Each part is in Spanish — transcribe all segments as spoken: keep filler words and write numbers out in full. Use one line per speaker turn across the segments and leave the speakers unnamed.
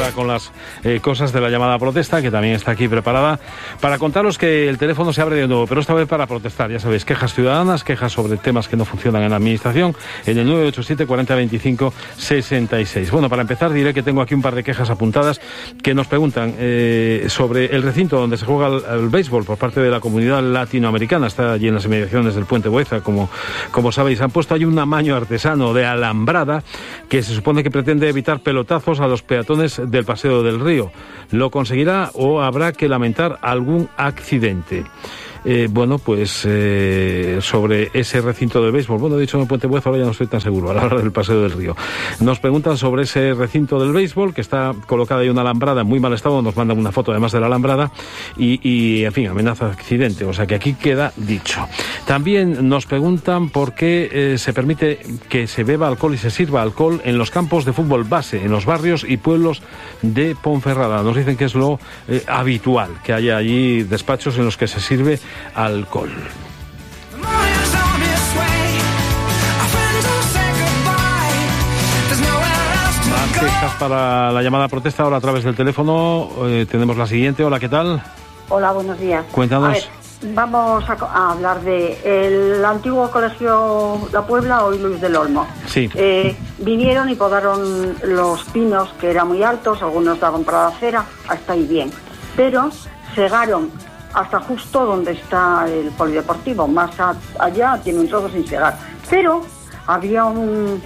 ahora con las eh, cosas de la llamada a protesta, que también está aquí preparada, para contaros que el teléfono se abre de nuevo, pero esta vez para protestar. Ya sabéis, quejas ciudadanas, quejas sobre temas que no funcionan en la administración, en el nueve ocho siete, cuarenta, veinticinco, sesenta y seis. Bueno, para empezar diré que tengo aquí un par de quejas apuntadas que nos preguntan eh, sobre el recinto donde se juega el, el béisbol por parte de la comunidad latinoamericana. Está allí en las inmediaciones del Puente Bueza, como, como sabéis. Han puesto allí un amaño artesano de alambrada que se supone que pretende evitar pelotazos a los peatones del Paseo del Río. ¿Lo conseguirá o habrá que lamentar algún accidente? Eh, bueno, pues eh, sobre ese recinto de béisbol, bueno, he dicho en el Puente Bueza, ahora ya no estoy tan seguro, a la hora del Paseo del Río. Nos preguntan sobre ese recinto del béisbol, que está colocada ahí una alambrada en muy mal estado, nos mandan una foto además de la alambrada, y, y en fin, amenaza de accidente, o sea que aquí queda dicho. También nos preguntan por qué eh, se permite que se beba alcohol y se sirva alcohol en los campos de fútbol base, en los barrios y pueblos de Ponferrada. Nos dicen que es lo eh, habitual, que haya allí despachos en los que se sirve alcohol. Más quejas para la llamada a protesta ahora a través del teléfono. Eh, tenemos la siguiente. Hola, ¿qué tal?
Hola, buenos días.
Cuéntanos.
A ver, vamos a, a hablar de el antiguo colegio La Puebla, hoy Luis del Olmo.
Sí.
Eh, vinieron y podaron los pinos, que eran muy altos, algunos daban para la acera, hasta ahí bien. Pero cegaron hasta justo donde está el polideportivo, más a, allá tiene un trozo sin cegar. Pero había un,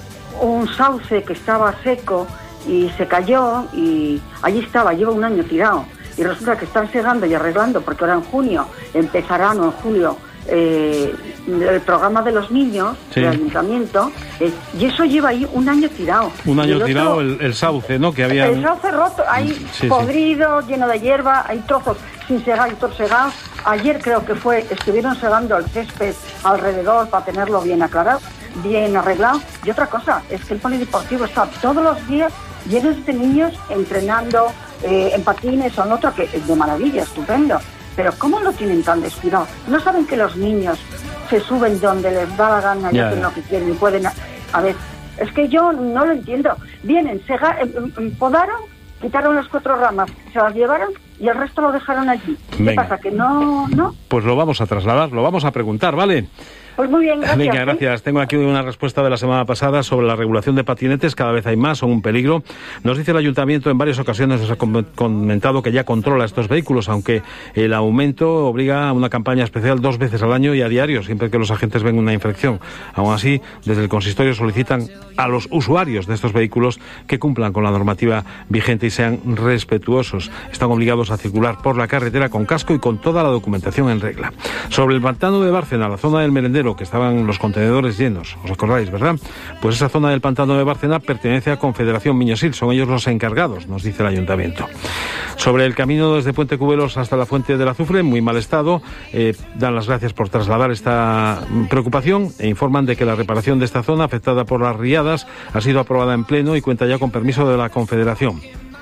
un sauce que estaba seco y se cayó y allí estaba, lleva un año tirado. Y resulta que están segando y arreglando, porque ahora en junio empezarán, o en julio, eh, el programa de los niños, sí, del ayuntamiento, eh, y eso lleva ahí un año tirado.
Un año
otro,
tirado el, el sauce, ¿no? Que había...
El sauce roto, ahí
sí,
podrido,
sí,
lleno de hierba, hay trozos sin segar y otros segados. Ayer creo que fue, estuvieron segando el césped alrededor para tenerlo bien aclarado, bien arreglado. Y otra cosa, es que el polideportivo está todos los días llenos de niños entrenando eh, en patines o en otro, que es de maravilla, estupendo. Pero ¿cómo lo tienen tan descuidado? ¿No saben que los niños se suben donde les da la gana y hacen lo que quieren y pueden... A, a ver, es que yo no lo entiendo. Vienen, se eh, podaron, quitaron las cuatro ramas, se las llevaron y el resto lo dejaron allí.
Venga.
¿Qué pasa? ¿Que no, no?
Pues lo vamos a trasladar, lo vamos a preguntar, ¿vale?
Pues muy bien, gracias.
Venga, gracias. Tengo aquí una respuesta de la semana pasada sobre la regulación de patinetes. Cada vez hay más, son un peligro. Nos dice el ayuntamiento, en varias ocasiones nos ha comentado que ya controla estos vehículos, aunque el aumento obliga a una campaña especial dos veces al año y a diario, siempre que los agentes ven una infracción. Aún así, desde el consistorio solicitan a los usuarios de estos vehículos que cumplan con la normativa vigente y sean respetuosos. Están obligados a circular por la carretera con casco y con toda la documentación en regla. Sobre el pantano de Bárcena, la zona del merendero, que estaban los contenedores llenos, ¿os acordáis, verdad? Pues esa zona del pantano de Bárcena pertenece a Confederación Miñosil, son ellos los encargados, nos dice el ayuntamiento. Sobre el camino desde Puente Cubelos hasta la Fuente del Azufre, en muy mal estado, eh, dan las gracias por trasladar esta preocupación e informan de que la reparación de esta zona afectada por las riadas ha sido aprobada en pleno y cuenta ya con permiso de la Confederación.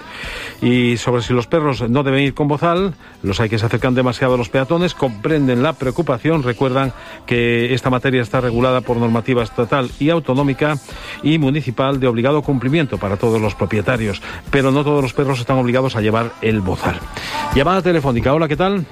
Y sobre si los perros no deben ir con bozal, los hay que se acercan demasiado a los peatones, comprenden la preocupación, recuerdan que esta materia está regulada por normativa estatal y autonómica y municipal de obligado cumplimiento para todos los propietarios, pero no todos los perros están obligados a llevar el bozal. Llamada telefónica, hola, ¿qué tal?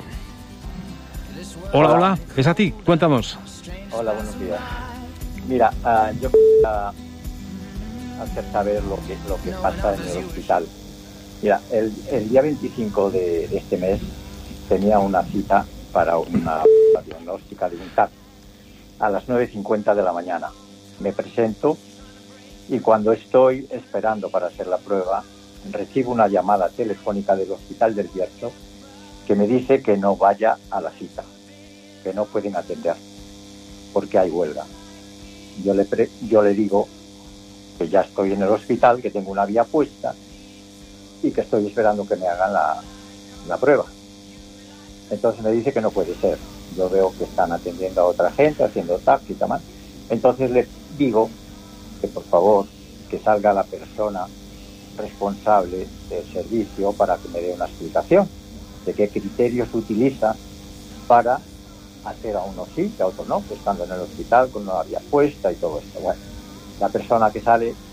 Hola, hola, hola. Es a ti, cuéntanos.
Hola, buenos días. Mira, uh, yo quería hacer saber lo que, lo que pasa en el hospital. Mira, el, el día veinticinco de, de este mes tenía una cita para una diagnóstica de un T A C a las nueve cincuenta de la mañana. Me presento y cuando estoy esperando para hacer la prueba, recibo una llamada telefónica del Hospital del Bierzo que me dice que no vaya a la cita, que no pueden atender porque hay huelga. Yo le, pre, yo le digo que ya estoy en el hospital, que tengo una vía puesta y que estoy esperando que me hagan la, la prueba. Entonces me dice que no puede ser. Yo veo que están atendiendo a otra gente, haciendo taxi y tal. Entonces le digo que por favor que salga la persona responsable del servicio para que me dé una explicación de qué criterios utiliza para hacer a uno sí, a otro no, estando en el hospital con una vía puesta y todo esto. Bueno, la persona que sale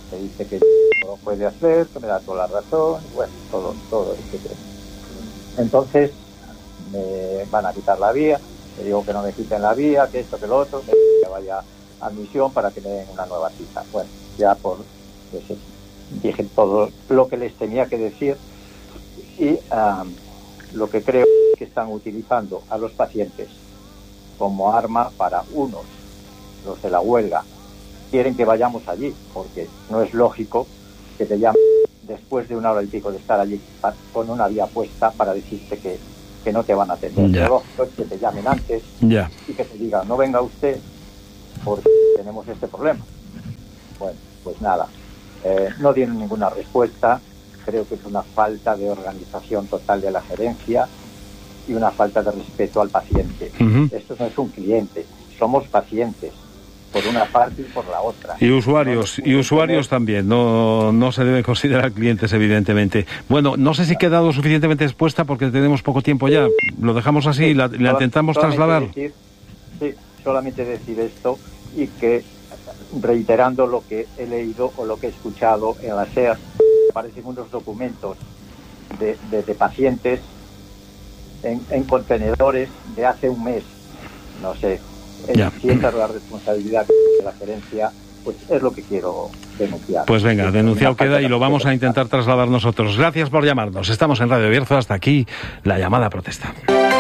me dice que no lo puede hacer, que me da toda la razón, bueno, todo, todo este tema. Entonces me van a quitar la vía, le digo que no me quiten la vía, que esto, que lo otro, que vaya a admisión para que me den una nueva cita. Bueno, ya por pues, dije todo lo que les tenía que decir y um, lo que creo que están utilizando a los pacientes como arma para unos, los de la huelga, quieren que vayamos allí, porque no es lógico que te llamen después de una hora y pico de estar allí con una vía puesta para decirte que, que no te van a atender. Lo lógico es que te llamen antes
ya.
y que te digan, no venga usted porque tenemos este problema. Bueno, pues nada, eh, no tienen ninguna respuesta. Creo que es una falta de organización total de la gerencia y una falta de respeto al paciente. Uh-huh. Esto no es un cliente, somos pacientes, por una parte y por la otra.
Y usuarios, no y usuarios tener... también, no, no se deben considerar clientes, evidentemente. Bueno, no sé si he quedado suficientemente expuesta porque tenemos poco tiempo ya. Lo dejamos así y sí, la, la intentamos trasladar.
Decir, sí, solamente decir esto y que, reiterando lo que he leído o lo que he escuchado en la S E A S, aparecen unos documentos de, de, de pacientes en, en contenedores de hace un mes. No sé,
ya.
Si esa es la responsabilidad de la gerencia, pues es lo que quiero denunciar.
Pues venga, denunciado queda y lo vamos a intentar trasladar nosotros. Gracias por llamarnos. Estamos en Radio Bierzo. Hasta aquí la llamada a protesta.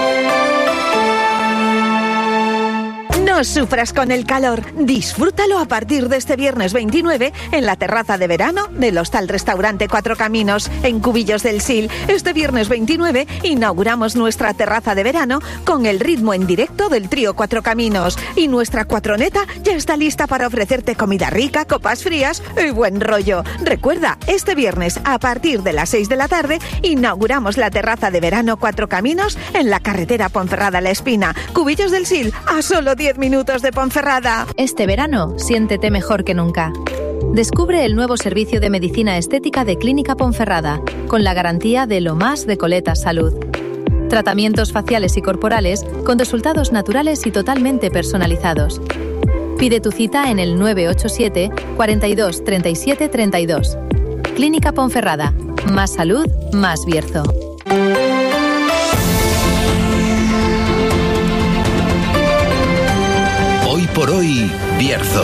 No sufras con el calor. Disfrútalo a partir de este viernes veintinueve en la terraza de verano del Hostal Restaurante Cuatro Caminos, en Cubillos del Sil. Este viernes veintinueve inauguramos nuestra terraza de verano con el ritmo en directo del trío Cuatro Caminos. Y nuestra cuatroneta ya está lista para ofrecerte comida rica, copas frías y buen rollo. Recuerda, este viernes a partir de las seis de la tarde inauguramos la terraza de verano Cuatro Caminos en la carretera Ponferrada-La Espina. Cubillos del Sil, a solo diez minutos de Ponferrada.
Este verano, siéntete mejor que nunca. Descubre el nuevo servicio de medicina estética de Clínica Ponferrada, con la garantía de lo más de Coletas Salud. Tratamientos faciales y corporales con resultados naturales y totalmente personalizados. Pide tu cita en el nueve ocho siete, cuarenta y dos, treinta y siete, treinta y dos. Clínica Ponferrada. Más salud, más Bierzo.
Hoy por hoy, Bierzo.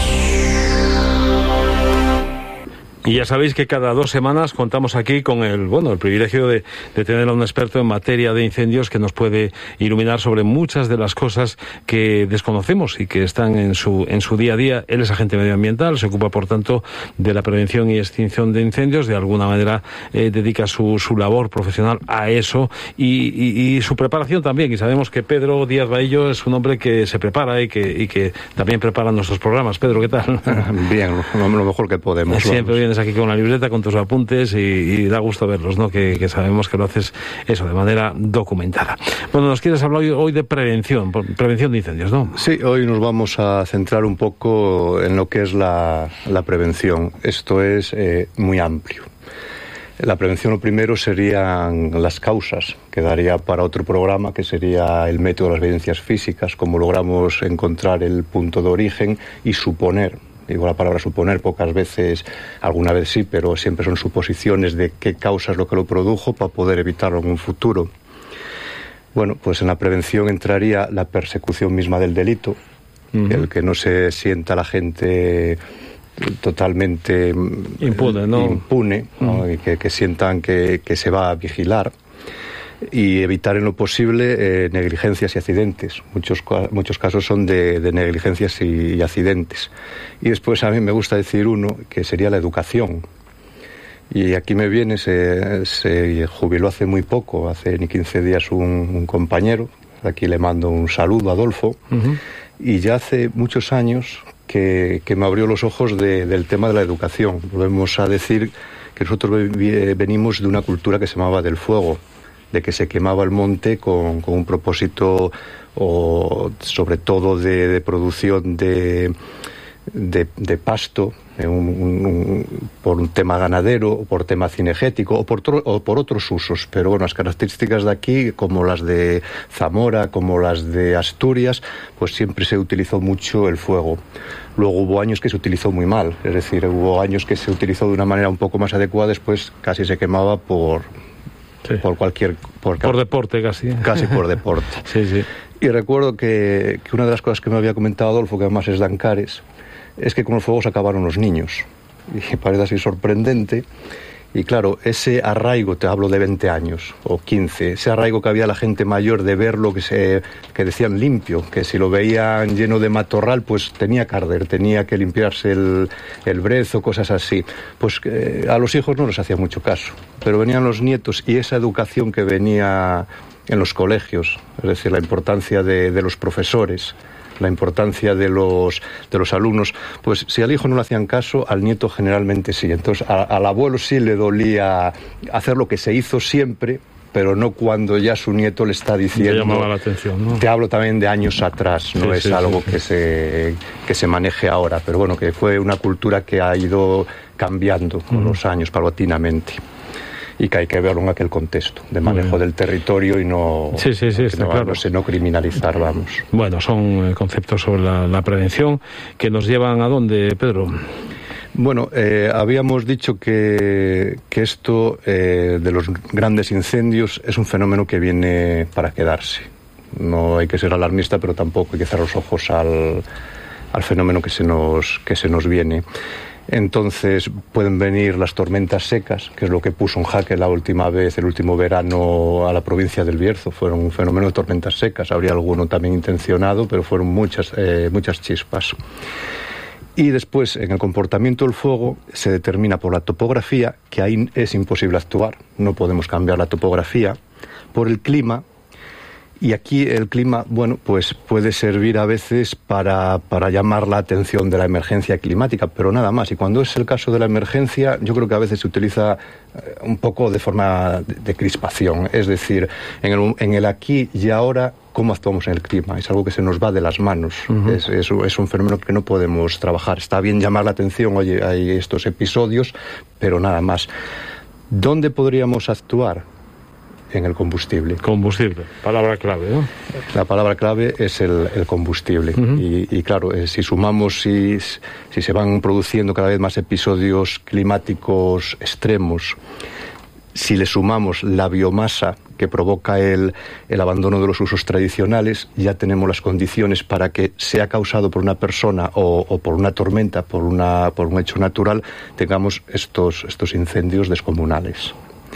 Y ya sabéis que cada dos semanas contamos aquí con el bueno el privilegio de, de tener a un experto en materia de incendios que nos puede iluminar sobre muchas de las cosas que desconocemos y que están en su en su día a día. Él es agente medioambiental, se ocupa por tanto de la prevención y extinción de incendios, de alguna manera eh, dedica su, su labor profesional a eso y, y, y su preparación también. Y sabemos que Pedro Díaz Baillo es un hombre que se prepara y que, y que también prepara nuestros programas. Pedro, ¿qué tal?
Bien, lo, lo mejor que podemos.
Siempre vienes aquí con la libreta, con tus apuntes y, y da gusto verlos, ¿no? Que, que sabemos que lo haces eso de manera documentada. Bueno, nos quieres hablar hoy, hoy de prevención, prevención de incendios, ¿no?
Sí, hoy nos vamos a centrar un poco en lo que es la, la prevención. Esto es eh, muy amplio. La prevención, lo primero, serían las causas, que daría para otro programa, que sería el método de las evidencias físicas, cómo logramos encontrar el punto de origen y suponer. Digo la palabra suponer pocas veces, alguna vez sí, pero siempre son suposiciones de qué causa es lo que lo produjo para poder evitarlo en un futuro. Bueno, pues en la prevención entraría la persecución misma del delito, uh-huh. El que no se sienta la gente totalmente
impune, ¿no?
impune, ¿no? Uh-huh. Y que, que sientan que, que se va a vigilar. Y evitar en lo posible eh, negligencias y accidentes. Muchos, muchos casos son de, de negligencias y, y accidentes. Y después a mí me gusta decir uno, que sería la educación. Y aquí me viene, se, se jubiló hace muy poco, hace ni quince días, un, un compañero. Aquí le mando un saludo a Adolfo. Uh-huh. Y ya hace muchos años que, que me abrió los ojos de, del tema de la educación. Volvemos a decir que nosotros venimos de una cultura que se llamaba del fuego, de que se quemaba el monte con, con un propósito, o sobre todo de, de producción de, de, de pasto, un, un, un, por un tema ganadero, o por tema cinegético, o por, tro, o por otros usos. Pero bueno, las características de aquí, como las de Zamora, como las de Asturias, pues siempre se utilizó mucho el fuego. Luego hubo años que se utilizó muy mal, es decir, hubo años que se utilizó de una manera un poco más adecuada, después casi se quemaba por, sí. por cualquier...
Por, por deporte casi.
Casi por deporte.
Sí, sí.
Y recuerdo que, que una de las cosas que me había comentado Adolfo, que además es de Ancares, es que con los fuegos acabaron los niños. Y parece así sorprendente. Y claro, ese arraigo, te hablo de veinte años o quince, ese arraigo que había la gente mayor de ver lo que se que decían limpio, que si lo veían lleno de matorral, pues tenía que arder, tenía que limpiarse el, el brezo, cosas así. Pues eh, a los hijos no les hacía mucho caso, pero venían los nietos y esa educación que venía en los colegios, es decir, la importancia de, de los profesores, la importancia de los, de los alumnos, pues si al hijo no le hacían caso, al nieto generalmente sí. Entonces a, al abuelo sí le dolía hacer lo que se hizo siempre, pero no cuando ya su nieto le está diciendo...
Le llamaba la atención, ¿no?
Te hablo también de años atrás, no sí, es sí, algo sí, que, sí. Se, que se maneje ahora, pero bueno, que fue una cultura que ha ido cambiando con uh-huh. los años, paulatinamente. Y que hay que verlo en aquel contexto de manejo del territorio y no,
sí, sí, sí, está
no,
claro.
no, sé, no criminalizar, vamos.
Bueno, son conceptos sobre la, la prevención que nos llevan a dónde, Pedro.
Bueno, eh, habíamos dicho que, que esto eh, de los grandes incendios es un fenómeno que viene para quedarse. No hay que ser alarmista, pero tampoco hay que cerrar los ojos al, al fenómeno que se nos, que se nos viene. Entonces pueden venir las tormentas secas, que es lo que puso en jaque la última vez, el último verano, a la provincia del Bierzo. Fueron un fenómeno de tormentas secas. Habría alguno también intencionado, pero fueron muchas, eh, muchas chispas. Y después, en el comportamiento del fuego, se determina por la topografía, que ahí es imposible actuar. No podemos cambiar la topografía. Por el clima. Y aquí el clima, bueno, pues puede servir a veces para, para llamar la atención de la emergencia climática, pero nada más. Y cuando es el caso de la emergencia, yo creo que a veces se utiliza un poco de forma de, de crispación. Es decir, en el, en el aquí y ahora, ¿cómo actuamos en el clima? Es algo que se nos va de las manos. Uh-huh. Es, es, es un fenómeno que no podemos trabajar. Está bien llamar la atención, oye, hay estos episodios, pero nada más. ¿Dónde podríamos actuar? En el combustible.
Combustible, palabra clave, ¿no?
La palabra clave es el, el combustible. Uh-huh. y, y claro, eh, si sumamos, si, si se van produciendo cada vez más episodios climáticos extremos, si le sumamos la biomasa que provoca el, el abandono de los usos tradicionales, ya tenemos las condiciones para que, sea causado por una persona o, o por una tormenta, por, una, por un hecho natural, tengamos estos, estos incendios descomunales.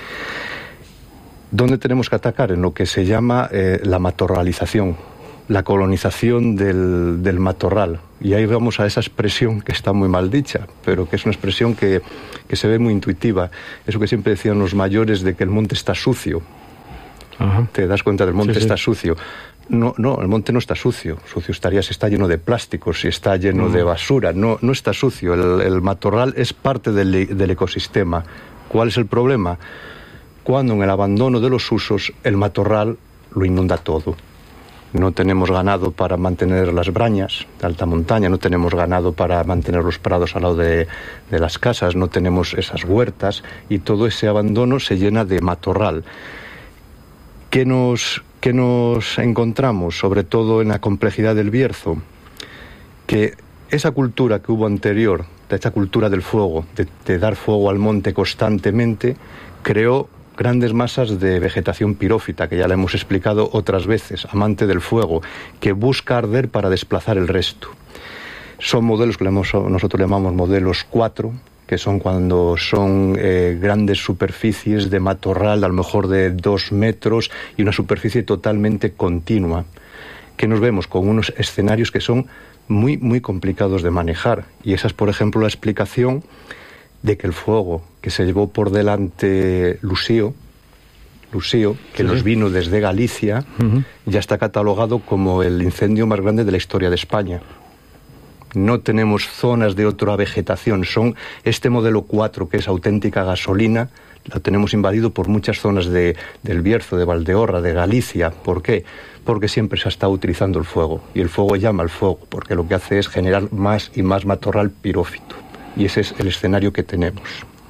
¿Dónde tenemos que atacar? En lo que se llama eh, la matorralización, la colonización del, del matorral. Y ahí vamos a esa expresión que está muy mal dicha, pero que es una expresión que, que se ve muy intuitiva. Eso que siempre decían los mayores de que el monte está sucio. Ajá. ¿Te das cuenta? El monte sí, está sí. sucio. No, no, el monte no está sucio. Sucio estaría si está lleno de plásticos, si está lleno uh-huh. de basura. No, no está sucio. El, el matorral es parte del, del ecosistema. ¿Cuál es el problema? Cuando en el abandono de los usos el matorral lo inunda todo. No tenemos ganado para mantener las brañas de alta montaña, no tenemos ganado para mantener los prados al lado de, de las casas, no tenemos esas huertas y todo ese abandono se llena de matorral. ¿Qué nos, qué nos encontramos, sobre todo en la complejidad del Bierzo? Que esa cultura que hubo anterior, de esa cultura del fuego, de, de dar fuego al monte constantemente, creó grandes masas de vegetación pirófita, que ya la hemos explicado otras veces, amante del fuego, que busca arder para desplazar el resto. Son modelos que nosotros llamamos modelos cuatro, que son cuando son eh, grandes superficies de matorral, a lo mejor de dos metros, y una superficie totalmente continua, que nos vemos con unos escenarios que son muy, muy complicados de manejar. Y esa es, por ejemplo, la explicación de que el fuego que se llevó por delante Lucío, Lucío que sí. nos vino desde Galicia, uh-huh. ya está catalogado como el incendio más grande de la historia de España. No tenemos zonas de otra vegetación, son este modelo cuatro, que es auténtica gasolina, lo tenemos invadido por muchas zonas de, del Bierzo, de Valdeorra, de Galicia. ¿Por qué? Porque siempre se ha estado utilizando el fuego, y el fuego llama al fuego, porque lo que hace es generar más y más matorral pirófito. y ese es el escenario que tenemos.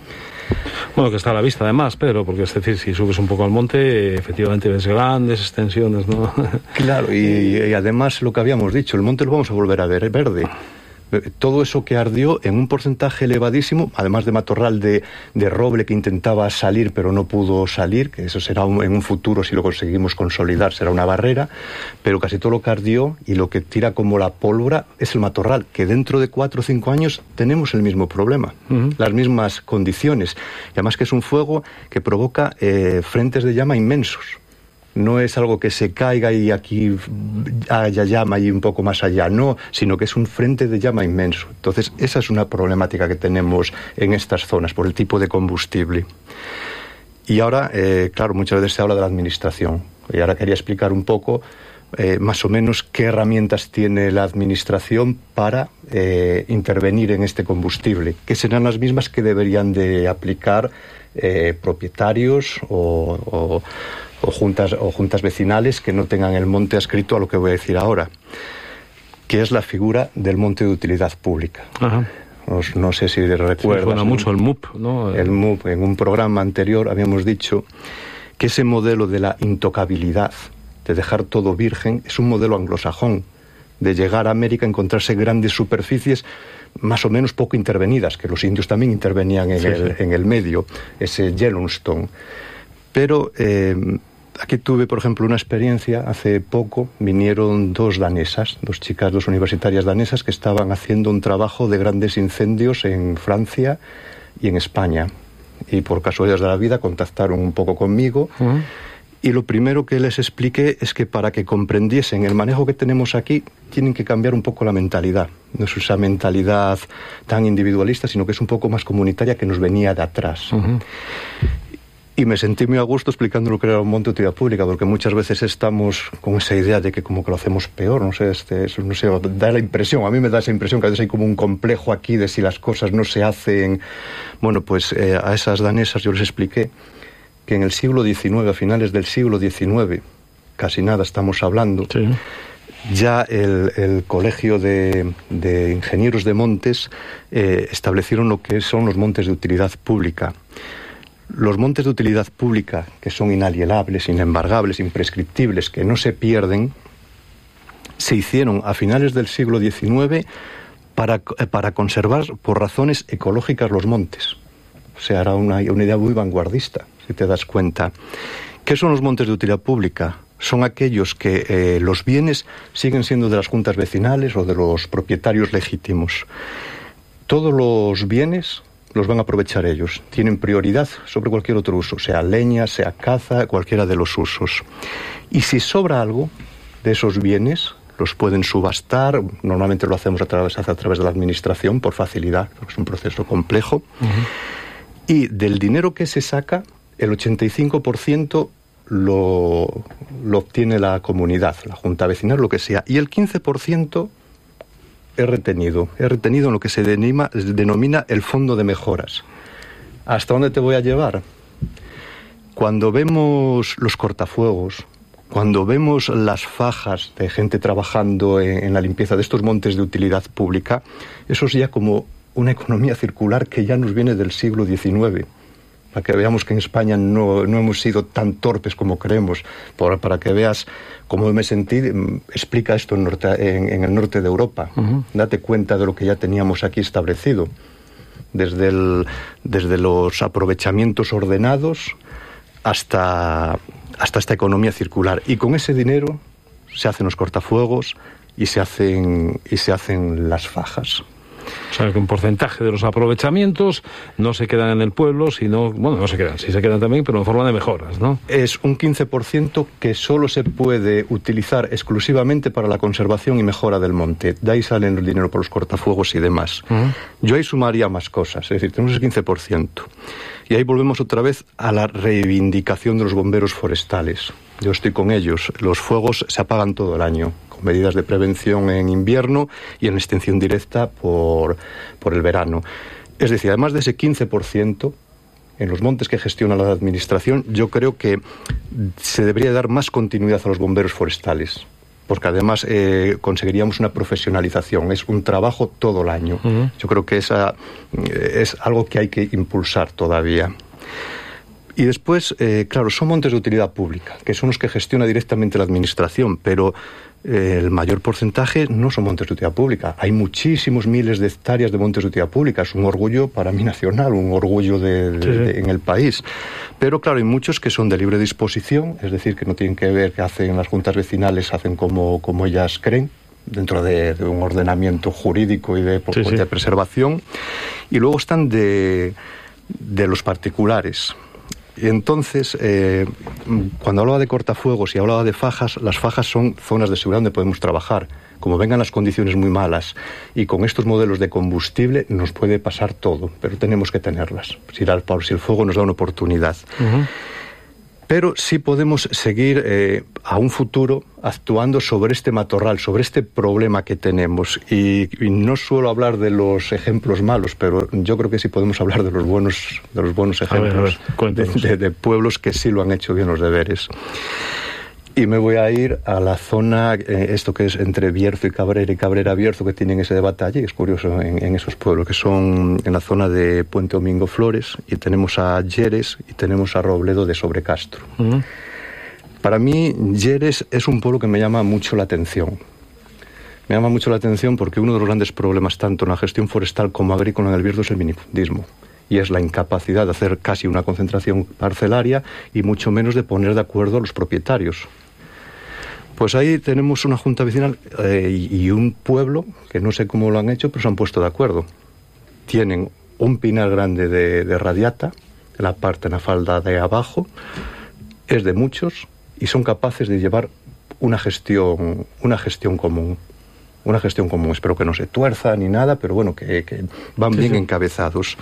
Bueno, que está a la vista además, Pedro, porque es decir, si subes un poco al monte, efectivamente ves grandes extensiones, ¿no?
Claro, y, y además lo que habíamos dicho, el monte lo vamos a volver a ver verde. Todo eso que ardió en un porcentaje elevadísimo, además de matorral de, de roble que intentaba salir pero no pudo salir, que eso será un, en un futuro, si lo conseguimos consolidar, será una barrera, pero casi todo lo que ardió y lo que tira como la pólvora es el matorral, que dentro de cuatro o cinco años tenemos el mismo problema, uh-huh. las mismas condiciones, y además que es un fuego que provoca eh, frentes de llama inmensos. No es algo que se caiga y aquí haya llama y un poco más allá, no, sino que es un frente de llama inmenso. Entonces, esa es una problemática que tenemos en estas zonas por el tipo de combustible. Y ahora, eh, claro, muchas veces se habla de la administración. Y ahora quería explicar un poco, eh, más o menos, qué herramientas tiene la administración para eh, intervenir en este combustible, que serán las mismas que deberían de aplicar eh, propietarios o... o O juntas, o juntas vecinales que no tengan el monte adscrito a lo que voy a decir ahora, que es la figura del monte de utilidad pública. Ajá. Os, no sé si recuerdas.
Sí, suena mucho el M U P, ¿no?
El M U P, en un programa anterior habíamos dicho que ese modelo de la intocabilidad, de dejar todo virgen, es un modelo anglosajón, de llegar a América, encontrarse grandes superficies más o menos poco intervenidas, que los indios también intervenían en, sí, el, sí. en el medio, ese Yellowstone. Pero... Eh, aquí tuve, por ejemplo, una experiencia hace poco. Vinieron dos danesas, dos chicas, dos universitarias danesas que estaban haciendo un trabajo de grandes incendios en Francia y en España. Y por casualidades de la vida contactaron un poco conmigo. Uh-huh. Y lo primero que les expliqué es que para que comprendiesen el manejo que tenemos aquí, tienen que cambiar un poco la mentalidad. No es esa mentalidad tan individualista, sino que es un poco más comunitaria que nos venía de atrás. Uh-huh. Y me sentí muy a gusto explicando lo que era un monte de utilidad pública, porque muchas veces estamos con esa idea de que como que lo hacemos peor, no sé, este, eso, no sé, da la impresión, a mí me da esa impresión que a veces hay como un complejo aquí de si las cosas no se hacen. Bueno, pues eh, a esas danesas yo les expliqué que en el siglo diecinueve, a finales del siglo diecinueve, casi nada estamos hablando, sí. ya el, el Colegio de, de Ingenieros de Montes eh, establecieron lo que son los montes de utilidad pública. Los montes de utilidad pública, que son inalienables, inembargables, imprescriptibles, que no se pierden, se hicieron a finales del siglo diecinueve para, para conservar por razones ecológicas los montes. O sea, era una, una idea muy vanguardista, si te das cuenta. ¿Qué son los montes de utilidad pública? Son aquellos que eh, los bienes siguen siendo de las juntas vecinales o de los propietarios legítimos. Todos los bienes los van a aprovechar ellos. Tienen prioridad sobre cualquier otro uso, sea leña, sea caza, cualquiera de los usos. Y si sobra algo de esos bienes, los pueden subastar. Normalmente lo hacemos a través, a través de la administración por facilidad, porque es un proceso complejo. Uh-huh. Y del dinero que se saca, el ochenta y cinco por ciento lo, lo obtiene la comunidad, la junta vecinal, lo que sea. Y el quince por ciento he retenido, he retenido en lo que se denomina, denomina el fondo de mejoras. ¿Hasta dónde te voy a llevar? Cuando vemos los cortafuegos, cuando vemos las fajas de gente trabajando en, en la limpieza de estos montes de utilidad pública, eso es ya como una economía circular que ya nos viene del siglo diecinueve. Para que veamos que en España no, no hemos sido tan torpes como creemos. Por, para que veas cómo me sentí, explica esto en, norte, en, en el norte de Europa. Uh-huh. Date cuenta de lo que ya teníamos aquí establecido. Desde, el, desde los aprovechamientos ordenados hasta, hasta esta economía circular. Y con ese dinero se hacen los cortafuegos y se hacen, y se hacen las fajas.
O sea, que un porcentaje de los aprovechamientos no se quedan en el pueblo, sino... Bueno, no se quedan, sí se quedan también, pero en forma de mejoras, ¿no?
Es un quince por ciento que solo se puede utilizar exclusivamente para la conservación y mejora del monte. De ahí salen el dinero por los cortafuegos y demás. Uh-huh. Yo ahí sumaría más cosas, es decir, tenemos el quince por ciento. Y ahí volvemos otra vez a la reivindicación de los bomberos forestales. Yo estoy con ellos. Los fuegos se apagan todo el año, con medidas de prevención en invierno y en extinción directa por, por el verano. Es decir, además de ese quince por ciento, en los montes que gestiona la administración, yo creo que se debería dar más continuidad a los bomberos forestales. porque además eh, conseguiríamos una profesionalización. Es un trabajo todo el año. Uh-huh. Yo creo que esa eh, es algo que hay que impulsar todavía. Y después, eh, claro, son montes de utilidad pública, que son los que gestiona directamente la administración, pero eh, el mayor porcentaje no son montes de utilidad pública. Hay muchísimos miles de hectáreas de montes de utilidad pública. Es un orgullo para mí nacional, un orgullo de, de, sí, sí. De, en el país. Pero claro, hay muchos que son de libre disposición, es decir, que no tienen que ver, que hacen las juntas vecinales, hacen como, como ellas creen, dentro de, de un ordenamiento jurídico y de, sí, de sí. preservación. Y luego están de, de los particulares. Y entonces, eh, cuando hablaba de cortafuegos y hablaba de fajas, las fajas son zonas de seguridad donde podemos trabajar. Como vengan las condiciones muy malas y con estos modelos de combustible nos puede pasar todo, pero tenemos que tenerlas, si, la, si el fuego nos da una oportunidad. Uh-huh. Pero sí podemos seguir eh, a un futuro actuando sobre este matorral, sobre este problema que tenemos. Y, y no suelo hablar de los ejemplos malos, pero yo creo que sí podemos hablar de los buenos, de los buenos ejemplos, a ver, a ver, de, de, de pueblos que sí lo han hecho bien los deberes. Y me voy a ir a la zona, eh, esto que es entre Bierzo y Cabrera y Cabrera-Bierzo, que tienen ese debate allí, es curioso, en, en esos pueblos, que son en la zona de Puente Domingo Flores, y tenemos a Lleres y tenemos a Robledo de Sobrecastro. Uh-huh. Para mí, Lleres es un pueblo que me llama mucho la atención. Me llama mucho la atención porque uno de los grandes problemas, tanto en la gestión forestal como agrícola en el Bierzo, es el minifundismo. Y es la incapacidad de hacer casi una concentración parcelaria y mucho menos de poner de acuerdo a los propietarios. Pues ahí tenemos una junta vecinal eh, y un pueblo, que no sé cómo lo han hecho, pero se han puesto de acuerdo. Tienen un pinar grande de, de radiata, en la parte, en la falda de abajo, es de muchos, y son capaces de llevar una gestión, una gestión común. Una gestión común, espero que no se tuerza ni nada, pero bueno, que, que van sí, bien sí. encabezados.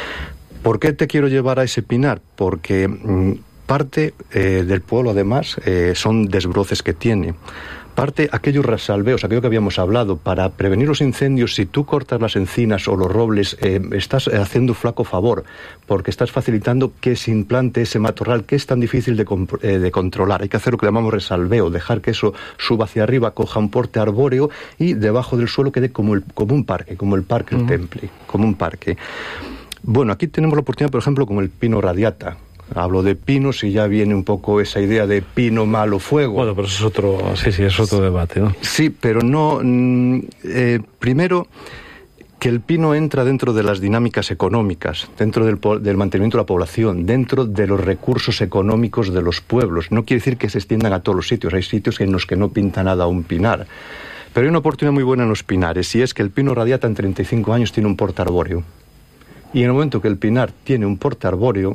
¿Por qué te quiero llevar a ese pinar? Porque mmm, parte eh, del pueblo, además, eh, son desbroces que tiene. Parte aquellos resalveos, aquello que habíamos hablado, para prevenir los incendios, si tú cortas las encinas o los robles, eh, estás haciendo flaco favor, porque estás facilitando que se implante ese matorral que es tan difícil de, eh, de controlar. Hay que hacer lo que llamamos resalveo, dejar que eso suba hacia arriba, coja un porte arbóreo y debajo del suelo quede como, el, como un parque, como el parque, uh-huh. el Temple, como un parque. Bueno, aquí tenemos la oportunidad, por ejemplo, con el pino radiata. Hablo de pinos y ya viene un poco esa idea de pino malo fuego.
Bueno, pero eso es otro, sí, sí, es otro debate, ¿no?
Sí, pero no... Eh, primero, que el pino entra dentro de las dinámicas económicas, dentro del, del mantenimiento de la población, dentro de los recursos económicos de los pueblos. No quiere decir que se extiendan a todos los sitios. Hay sitios en los que no pinta nada un pinar. Pero hay una oportunidad muy buena en los pinares, y es que el pino radiata en treinta y cinco años tiene un porte arbóreo. Y en el momento que el pinar tiene un porte arbóreo,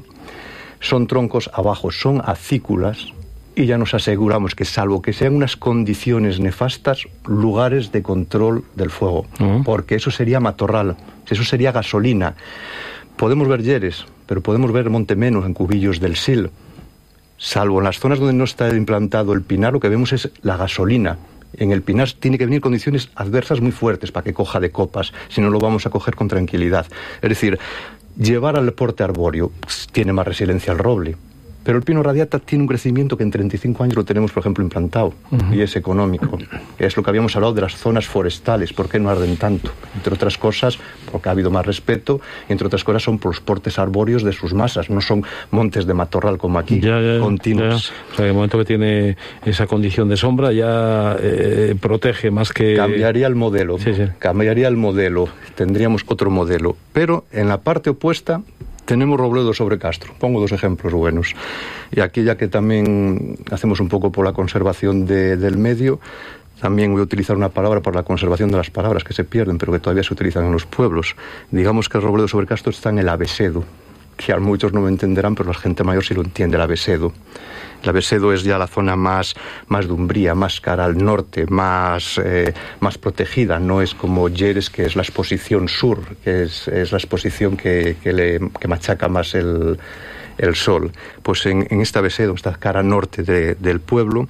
son troncos abajo, son acículas, y ya nos aseguramos que, salvo que sean unas condiciones nefastas, lugares de control del fuego, uh-huh. porque eso sería matorral, eso sería gasolina. Podemos ver Lleres, pero podemos ver Montemenos en Cubillos del Sil. Salvo en las zonas donde no está implantado el pinar, lo que vemos es la gasolina. En el pinar tiene que venir condiciones adversas muy fuertes para que coja de copas, si no lo vamos a coger con tranquilidad. Es decir, llevar al porte arbóreo tiene más resiliencia al roble, pero el pino radiata tiene un crecimiento que en treinta y cinco años lo tenemos, por ejemplo, implantado, uh-huh. y es económico. Es lo que habíamos hablado de las zonas forestales, ¿por qué no arden tanto? Entre otras cosas, porque ha habido más respeto, y entre otras cosas son por los portes arbóreos de sus masas, no son montes de matorral como aquí,
ya, ya,
continuos.
Ya. O sea, en el momento que tiene esa condición de sombra ya eh, protege más que...
Cambiaría el modelo, sí, sí. cambiaría el modelo, tendríamos otro modelo, pero en la parte opuesta tenemos Robledo sobre Castro. Pongo dos ejemplos buenos. Y aquí, ya que también hacemos un poco por la conservación de, del medio, también voy a utilizar una palabra por la conservación de las palabras que se pierden, pero que todavía se utilizan en los pueblos. Digamos que el Robledo sobre Castro está en el Avesedo, que a muchos no me entenderán, pero la gente mayor sí lo entiende, el Avesedo. El Avesedo es ya la zona más, más de Umbría, más cara al norte, más, eh, más protegida. No es como Lleres, que es la exposición sur, que es, es la exposición que, que, le, que machaca más el, el sol. Pues en, en esta Avesedo, esta cara norte de, del pueblo,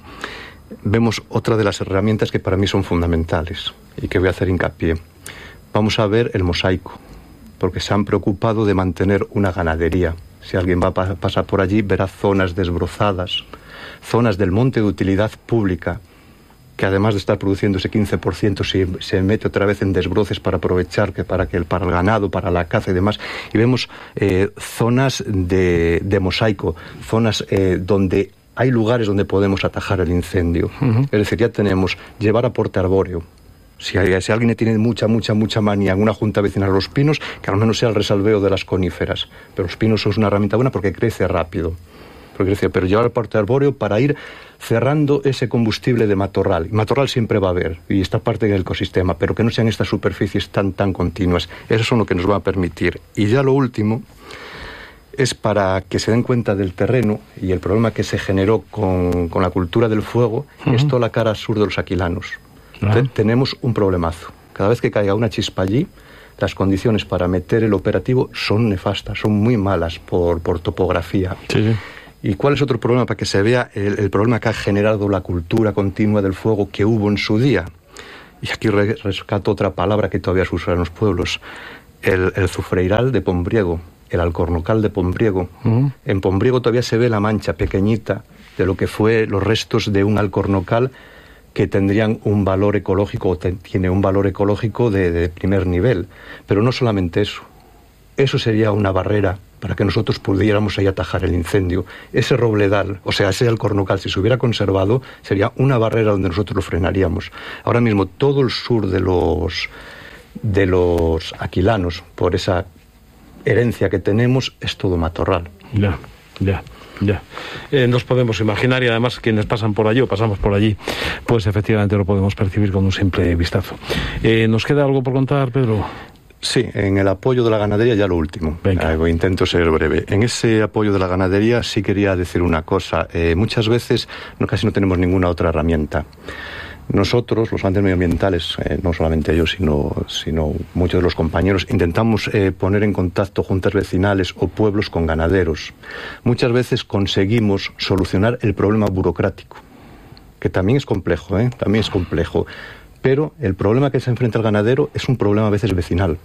vemos otra de las herramientas que para mí son fundamentales y que voy a hacer hincapié. Vamos a ver el mosaico, porque se han preocupado de mantener una ganadería. Si alguien va a pasar por allí, verá zonas desbrozadas, zonas del monte de utilidad pública que además de estar produciendo ese quince por ciento se, se mete otra vez en desbroces para aprovechar que para, que, para el ganado, para la caza y demás. Y vemos eh, zonas de, de mosaico, zonas eh, donde hay lugares donde podemos atajar el incendio. Uh-huh. Es decir, ya tenemos llevar aporte arbóreo. Si, hay, si alguien tiene mucha, mucha, mucha manía en una junta vecinal a los pinos, que al menos sea el resalveo de las coníferas. Pero los pinos son una herramienta buena porque crece rápido. Porque crece, pero llevar aporte arbóreo para ir cerrando ese combustible de matorral. Y matorral siempre va a haber, y está parte del ecosistema, pero que no sean estas superficies tan, tan continuas. Eso es lo que nos va a permitir. Y ya lo último es para que se den cuenta del terreno y el problema que se generó con, con la cultura del fuego, uh-huh. es toda la cara sur de los Aquilanos. Uh-huh. Te, tenemos un problemazo. Cada vez que caiga una chispa allí, las condiciones para meter el operativo son nefastas, son muy malas por, por topografía.
Sí, sí.
¿Y cuál es otro problema? Para que se vea el, el problema que ha generado la cultura continua del fuego que hubo en su día. Y aquí re, rescato otra palabra que todavía se usa en los pueblos. El, el zufreiral de Pombriego, el alcornocal de Pombriego. Uh-huh. En Pombriego todavía se ve la mancha pequeñita de lo que fue los restos de un alcornocal que tendrían un valor ecológico, o te, tiene un valor ecológico de, de primer nivel. Pero no solamente eso. Eso sería una barrera para que nosotros pudiéramos ahí atajar el incendio. Ese robledal, o sea, ese alcornocal, si se hubiera conservado, sería una barrera donde nosotros lo frenaríamos. Ahora mismo, todo el sur de los, de los Aquilanos, por esa herencia que tenemos, es todo matorral.
Ya, ya. Ya, eh, nos podemos imaginar, y además quienes pasan por allí o pasamos por allí, pues efectivamente lo podemos percibir con un simple vistazo. Eh, ¿Nos queda algo por contar, Pedro?
Sí, en el apoyo de la ganadería ya lo último. Eh, intento ser breve. En ese apoyo de la ganadería sí quería decir una cosa. Eh, muchas veces no, casi no tenemos ninguna otra herramienta. Nosotros, los agentes medioambientales, eh, no solamente yo, sino, sino muchos de los compañeros, intentamos eh, poner en contacto juntas vecinales o pueblos con ganaderos. Muchas veces conseguimos solucionar el problema burocrático, que también es complejo, ¿eh? También es complejo. Pero el problema que se enfrenta el ganadero es un problema a veces vecinal.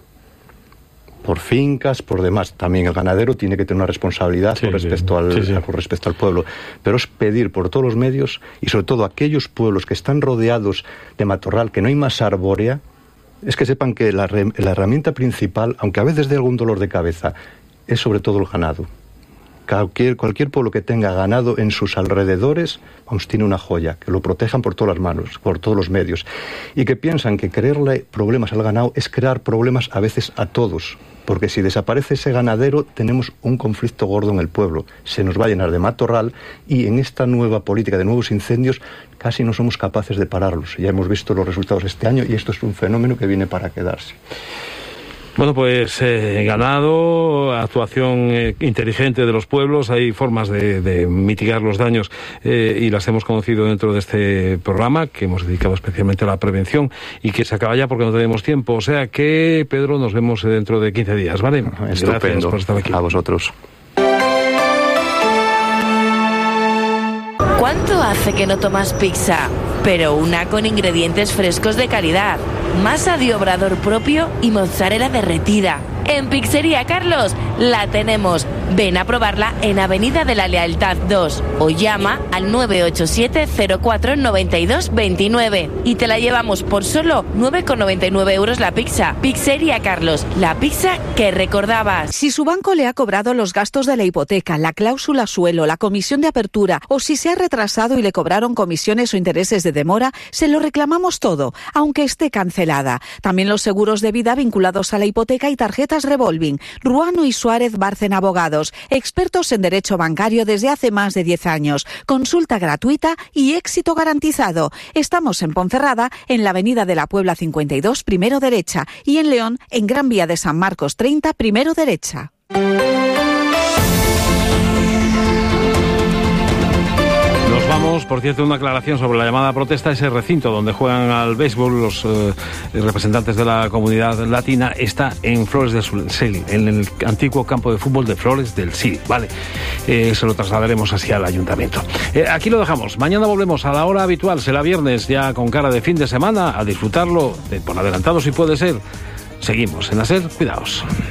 Por fincas, por demás. También el ganadero tiene que tener una responsabilidad sí, con, respecto sí, al, sí, sí. con respecto al pueblo. Pero es pedir por todos los medios, y sobre todo aquellos pueblos que están rodeados de matorral, que no hay más arbórea, es que sepan que la, la herramienta principal, aunque a veces dé algún dolor de cabeza, es sobre todo el ganado. Cualquier, cualquier pueblo que tenga ganado en sus alrededores, vamos, tiene una joya, que lo protejan por todas las manos, por todos los medios. Y que piensan que crearle problemas al ganado es crear problemas a veces a todos. Porque si desaparece ese ganadero, tenemos un conflicto gordo en el pueblo. Se nos va a llenar de matorral, y en esta nueva política de nuevos incendios casi no somos capaces de pararlos. Ya hemos visto los resultados este año, y esto es un fenómeno que viene para quedarse.
Bueno, pues eh, ganado, actuación eh, inteligente de los pueblos, hay formas de, de mitigar los daños eh, y las hemos conocido dentro de este programa que hemos dedicado especialmente a la prevención y que se acaba ya porque no tenemos tiempo. O sea que, Pedro, nos vemos dentro de quince días, ¿vale?
Estupendo. Gracias por estar aquí. A vosotros.
¿Cuánto hace que no tomas pizza? Pero una con ingredientes frescos de calidad, masa de obrador propio y mozzarella derretida. En Pizzería Carlos la tenemos. Ven a probarla en Avenida de la Lealtad dos o llama al nueve ocho siete cero cuatro nueve dos dos nueve y te la llevamos por solo nueve con noventa y nueve euros la pizza. Pizzería Carlos, la pizza que recordabas.
Si su banco le ha cobrado los gastos de la hipoteca, la cláusula suelo, la comisión de apertura, o si se ha retrasado y le cobraron comisiones o intereses de demora, se lo reclamamos todo, aunque esté cancelada. También los seguros de vida vinculados a la hipoteca y tarjetas revolving. Ruano y Suárez Bárcena Abogados, expertos en derecho bancario desde hace más de diez años. Consulta gratuita y éxito garantizado. Estamos en Ponferrada, en la Avenida de la Puebla cincuenta y dos, primero derecha, y en León, en Gran Vía de San Marcos treinta, primero derecha.
Nos vamos, por cierto, una aclaración sobre la llamada protesta. Ese recinto donde juegan al béisbol los eh, representantes de la comunidad latina está en Flores del Sil, en el antiguo campo de fútbol de Flores del Sil, ¿vale? Eh, se lo trasladaremos así al ayuntamiento. Eh, aquí lo dejamos. Mañana volvemos a la hora habitual, será viernes, ya con cara de fin de semana, a disfrutarlo de, por adelantado si puede ser. Seguimos en la SER, cuidaos.